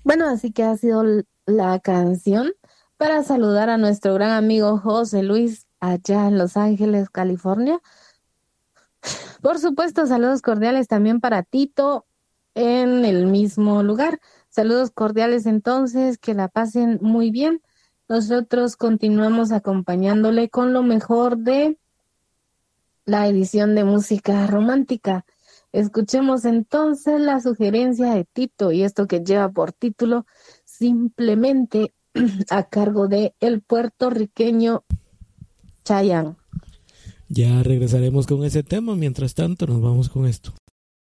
Bueno, así que ha sido la canción para saludar a nuestro gran amigo José Luis allá en Los Ángeles, California. Por supuesto, saludos cordiales también para Tito en el mismo lugar. Saludos cordiales entonces, que la pasen muy bien. Nosotros continuamos acompañándole con lo mejor de la edición de música romántica. Escuchemos entonces la sugerencia de Tito y esto que lleva por título Simplemente a cargo de el puertorriqueño Chayanne. Ya regresaremos con ese tema. Mientras tanto, nos vamos con esto.